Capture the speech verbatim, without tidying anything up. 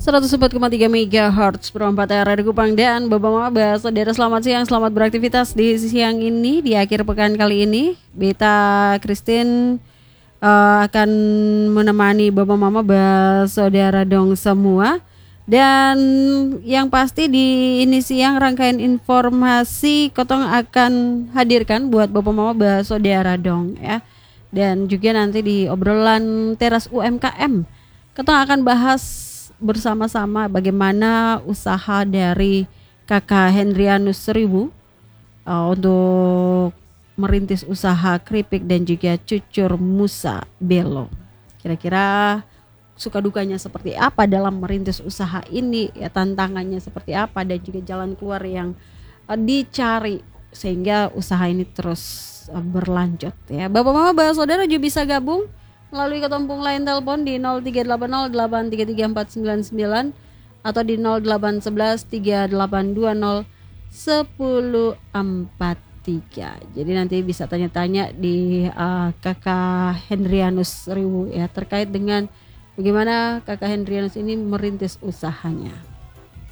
seratus empat koma tiga megahertz per empat R R Kupang dan Bapak Mama saudara selamat siang, selamat beraktivitas di siang ini di akhir pekan kali ini. Beta Christine uh, akan menemani Bapak Mama saudara dong semua. Dan yang pasti di ini siang rangkaian informasi Kotong akan hadirkan buat Bapak Mama saudara dong ya. Dan juga nanti di obrolan teras U M K M Kotong akan bahas bersama-sama bagaimana usaha dari Kakak Hendrianus Seribu uh, untuk merintis usaha keripik dan juga cucur Musa Belo. Kira-kira suka dukanya seperti apa dalam merintis usaha ini, ya tantangannya seperti apa dan juga jalan keluar yang uh, dicari sehingga usaha ini terus uh, berlanjut ya. Bapak Mama Bapak Saudara juga bisa gabung melalui ketompung lain telepon di nol tiga delapan nol delapan tiga tiga empat sembilan sembilan atau di nol delapan satu satu tiga delapan dua nol satu nol empat tiga. Jadi nanti bisa tanya-tanya di uh, Kakak Hendrianus Riwu ya terkait dengan bagaimana Kakak Hendrianus ini merintis usahanya.